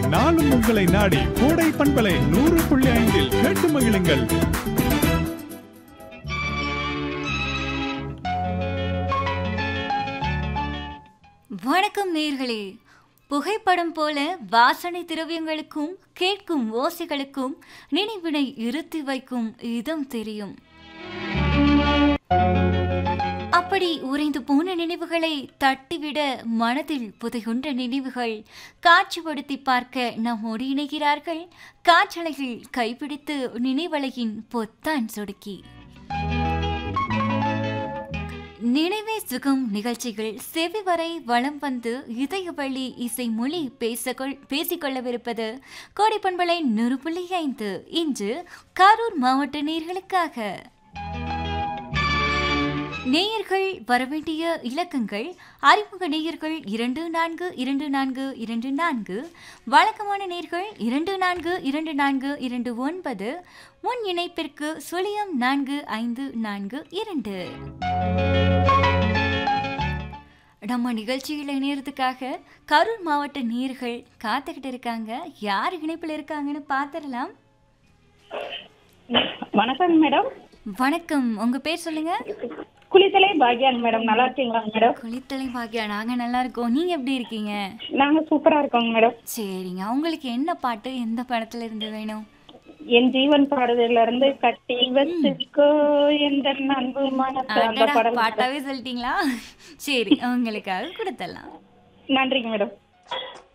நாளும் உங்களை நாடி கோடை பண்பலை 100.5 கேட்டு மகிழுங்கள். வணக்கம் நேயர்களே. புகைப்படம் போல வாசனை திரவியங்களுக்கும் கேட்கும் ஓசைகளுக்கும் நினைவினை இருத்தி வைக்கும் இதம் தெரியும். அப்படி உறைந்து போன நினைவுகளை தட்டிவிட மனதில் புதையுண்ட நினைவுகள் காட்சிப்படுத்தி பார்க்க நம்மோடு இணைகிறார்கள் காற்றலையில் கைப்பிடித்து நினைவலையின் பொத்தான் சொடுக்கி. நினைவே சுகம் நிகழ்ச்சிகள் செவி வரை வளம் வந்து இதயவழி இசை மொழி பேசிக்கொள்ளவிருப்பது கோடை பண்பலை 100.5. இன்று கரூர் மாவட்ட நேயர்களுக்காக. நேயர்கள் வரவேண்டிய இலக்கங்கள்: அறிமுக நேயர்கள் 242424, வழக்கமான நேயர்கள் 242429, முன் இணைப்பிற்கு 045442. நம்ம நிகழ்ச்சியில் இணையறதுக்காக கரூர் மாவட்ட நேயர்கள் காத்துக்கிட்டு இருக்காங்க. யார் இணைப்பில் இருக்காங்கன்னு பார்த்துடலாம். வணக்கம் மேடம். வணக்கம், உங்க பேர் சொல்லுங்க. குளித்தலை பாக்யாங்க மேடம். நல்லா இருக்கீங்களா மேடம்? குளித்தலை பாக்யா, நாங்க நல்லா இருக்கோம். நீங்க எப்படி இருக்கீங்க? நாங்க சூப்பரா இருக்கோங்க மேடம். சரிங்க, உங்களுக்கு என்ன பாட்டு எந்த படத்துல இருந்து வேணும்? என் ஜீவன் பாடுதல இருந்து கட்டி வச்சுக்கோ என்ற அன்பு மனசு அந்த படம். பாட்டாவே சொல்லிட்டீங்களா? சரி, உங்களுக்காக கொடுத்தலாம். நன்றிங்க மேடம்.